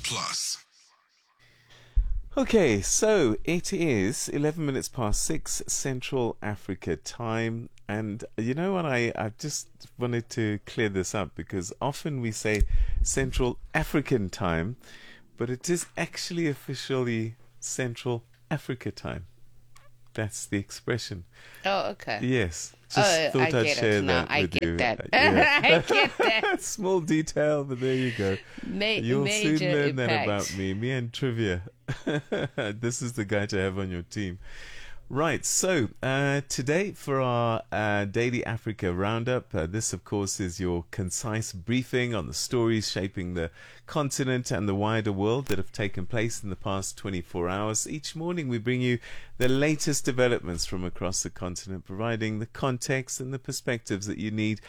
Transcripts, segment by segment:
Plus. Okay, so it is 11 minutes past 6 Central Africa time. And you know what? I just wanted to clear this up because often we say Central African time, but it is actually officially Central Africa time. That's the expression. Oh, okay. Yes. Just thought I'd share that with you. Yeah. I get that. Small detail, but there you go. You'll soon learn that about me. Me and trivia. This is the guy to have on your team. Right, so today for our Daily Africa Roundup, this of course is your concise briefing on the stories shaping the continent and the wider world that have taken place in the past 24 hours. Each morning we bring you the latest developments from across the continent, providing the context and the perspectives that you need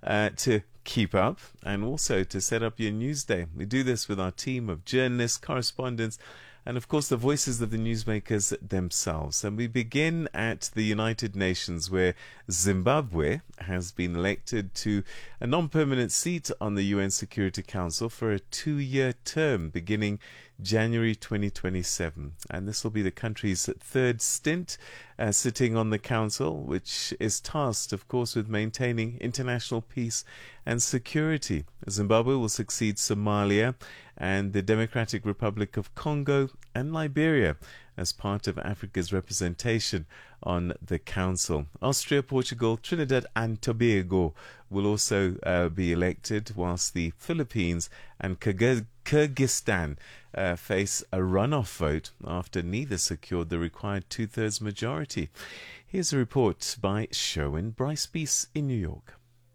to keep up and also to set up your news day. We do this with our team of journalists, correspondents, and of course the voices of the newsmakers themselves. And we begin at the United Nations, where Zimbabwe has been elected to a non-permanent seat on the UN Security Council for a 2-year term beginning January 2027. And this will be the country's third stint sitting on the council, which is tasked, of course, with maintaining international peace and security. Zimbabwe will succeed Somalia and the Democratic Republic of Congo and Liberia as part of Africa's representation on the council. Austria, Portugal, Trinidad and Tobago will also be elected, whilst the Philippines and Kyrgyzstan face a runoff vote after neither secured the required 2/3 majority. Here's a report by Sherwin Bryce-Peace in New York.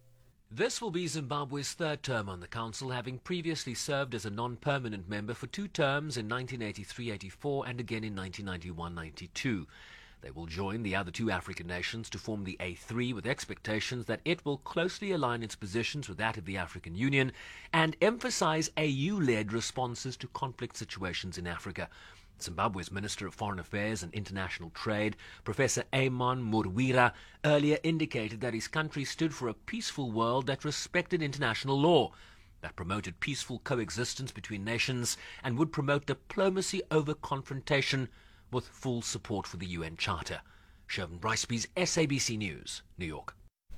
This will be Zimbabwe's third term on the Council, having previously served as a non-permanent member for 2 terms in 1983-84 and again in 1991-92. They will join the other 2 African nations to form the A3, with expectations that it will closely align its positions with that of the African Union and emphasize AU-led responses to conflict situations in Africa. Zimbabwe's Minister of Foreign Affairs and International Trade, Professor Amon Murwira, earlier indicated that his country stood for a peaceful world that respected international law, that promoted peaceful coexistence between nations, and would promote diplomacy over confrontation with full support for the UN Charter. Sherwin Bryce-Peace, SABC News, New York.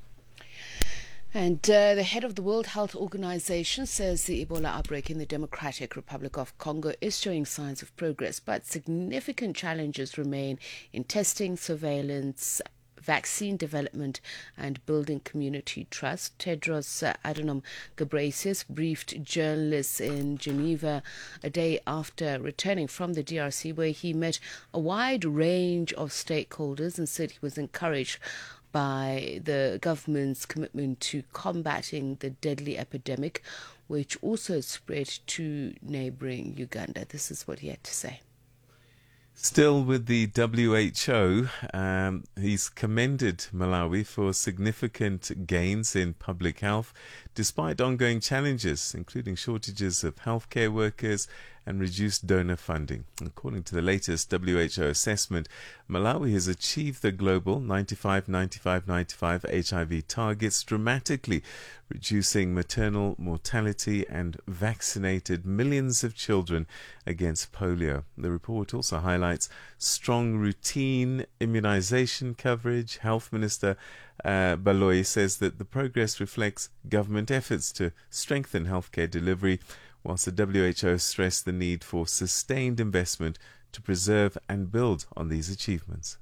And the head of the World Health Organization says the Ebola outbreak in the Democratic Republic of Congo is showing signs of progress, but significant challenges remain in testing, surveillance, vaccine development and building community trust. Tedros Adhanom Ghebreyesus briefed journalists in Geneva a day after returning from the DRC, where he met a wide range of stakeholders and said he was encouraged by the government's commitment to combating the deadly epidemic, which also spread to neighbouring Uganda. This is what he had to say. Still with the WHO, he's commended Malawi for significant gains in public health, despite ongoing challenges, including shortages of healthcare workers and reduced donor funding. According to the latest WHO assessment, Malawi has achieved the global 95-95-95 HIV targets, dramatically reducing maternal mortality and vaccinated millions of children against polio. The report also highlights strong routine immunization coverage. Health Minister Baloyi says that the progress reflects government efforts to strengthen healthcare delivery, whilst the WHO stressed the need for sustained investment to preserve and build on these achievements.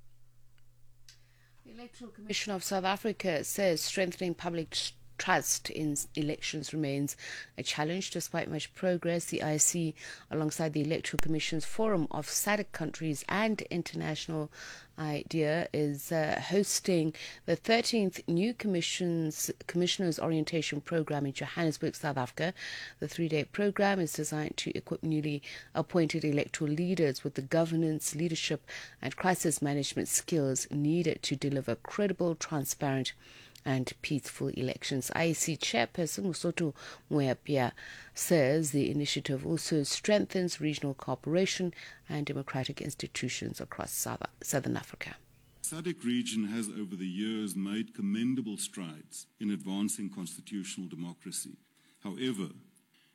The Electoral Commission of South Africa says strengthening public trust in elections remains a challenge despite much progress. The IEC, alongside the Electoral Commission's Forum of SADC countries and International IDEA, is hosting the 13th new Commissioners Orientation Program in Johannesburg, South Africa. The 3-day program is designed to equip newly appointed electoral leaders with the governance, leadership and crisis management skills needed to deliver credible, transparent and peaceful elections. IEC Chairperson Mosotho Moeapea says the initiative also strengthens regional cooperation and democratic institutions across Southern Africa. The SADC region has over the years made commendable strides in advancing constitutional democracy. However,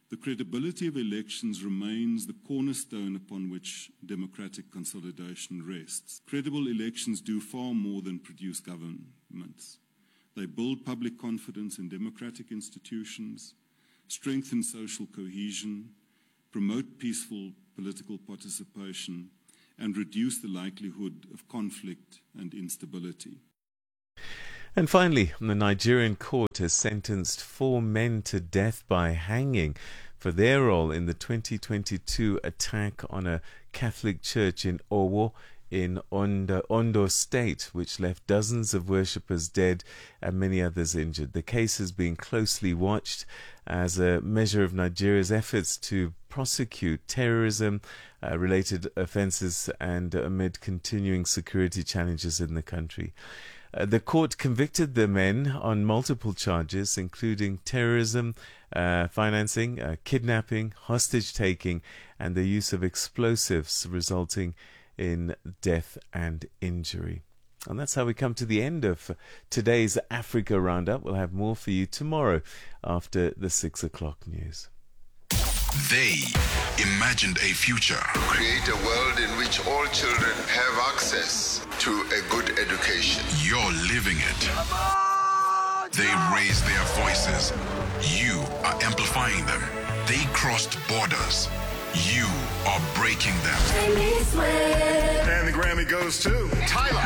The credibility of elections remains the cornerstone upon which democratic consolidation rests. Credible elections do far more than produce governments. They build public confidence in democratic institutions, strengthen social cohesion, promote peaceful political participation, and reduce the likelihood of conflict and instability. And finally, the Nigerian court has sentenced 4 men to death by hanging for their role in the 2022 attack on a Catholic church in Owo in Ondo State, which left dozens of worshippers dead and many others injured. The case is being closely watched as a measure of Nigeria's efforts to prosecute terrorism-related offences and amid continuing security challenges in the country. The court convicted the men on multiple charges, including terrorism, financing, kidnapping, hostage-taking, and the use of explosives, resulting in death and injury. And that's how we come to the end of today's Africa Roundup. We'll have more for you tomorrow after the 6 o'clock news. They imagined a future. Create a world in which all children have access to a good education. You're living it. They raised their voices. You are amplifying them. They crossed borders. You are breaking them. And the Grammy goes to Tyler.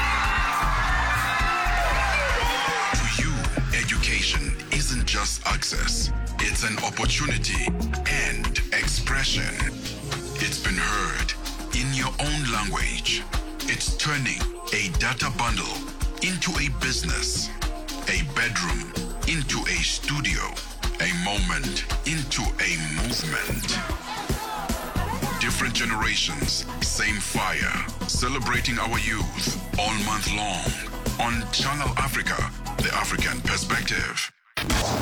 To you, education isn't just access. It's an opportunity and expression. It's been heard in your own language. It's turning a data bundle into a business, a bedroom into a studio, a moment into a movement. Different generations, same fire, celebrating our youth all month long on Channel Africa, the African Perspective.